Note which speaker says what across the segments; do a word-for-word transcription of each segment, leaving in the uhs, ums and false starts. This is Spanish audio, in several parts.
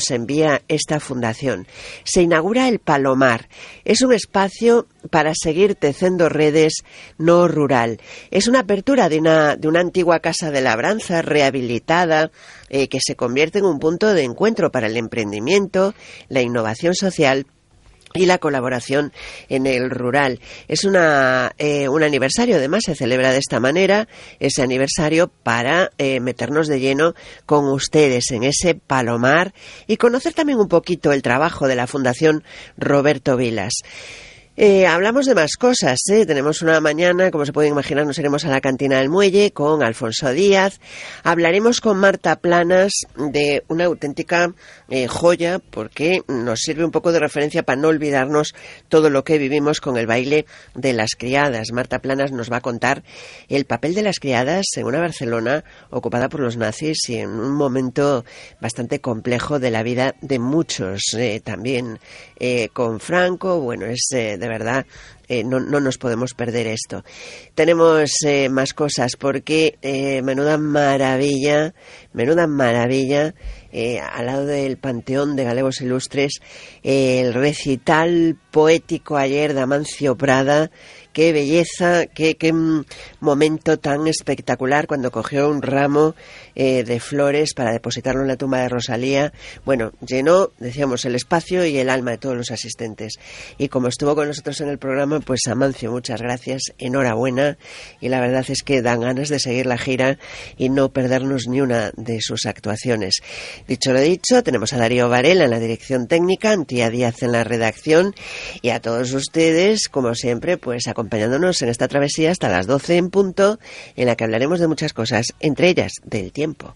Speaker 1: nos envía esta fundación. Se inaugura el Palomar. Es un espacio para seguir tecendo redes no rural. Es una apertura de una, de una antigua casa de labranza rehabilitada eh, que se convierte en un punto de encuentro para el emprendimiento, la innovación social y la colaboración en el rural. Es una, eh, un aniversario, además se celebra de esta manera, ese aniversario para eh, meternos de lleno con ustedes en ese Palomar y conocer también un poquito el trabajo de la Fundación Roberto Vilas. Eh, hablamos de más cosas, ¿eh? Tenemos una mañana, como se pueden imaginar, nos iremos a la cantina del Muelle con Alfonso Díaz. Hablaremos con Marta Planas de una auténtica eh, joya, porque nos sirve un poco de referencia para no olvidarnos todo lo que vivimos con el baile de las criadas. Marta Planas nos va a contar el papel de las criadas en una Barcelona ocupada por los nazis y en un momento bastante complejo de la vida de muchos, eh, también eh, con Franco. Bueno, es eh, de verdad, eh, no, no nos podemos perder esto. Tenemos eh, más cosas porque eh, menuda maravilla, menuda maravilla, eh, al lado del Panteón de Galegos Ilustres, eh, el recital poético ayer de Amancio Prada. Qué belleza, qué, qué momento tan espectacular cuando cogió un ramo eh, de flores para depositarlo en la tumba de Rosalía. Bueno, llenó, decíamos, el espacio y el alma de todos los asistentes. Y como estuvo con nosotros en el programa, pues Amancio, muchas gracias, enhorabuena. Y la verdad es que dan ganas de seguir la gira y no perdernos ni una de sus actuaciones. Dicho lo dicho, tenemos a Darío Varela en la dirección técnica, Antía Díaz en la redacción y a todos ustedes, como siempre, pues acompañándonos acompañándonos en esta travesía hasta las doce en punto, en la que hablaremos de muchas cosas, entre ellas del tiempo.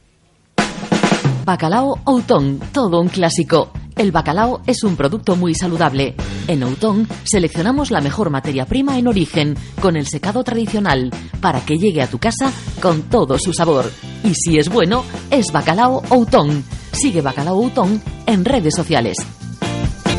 Speaker 2: Bacalao Outón, todo un clásico. El bacalao es un producto muy saludable. En Outón seleccionamos la mejor materia prima en origen, con el secado tradicional, para que llegue a tu casa con todo su sabor. Y si es bueno, es Bacalao Outón. Sigue Bacalao Outón en redes sociales.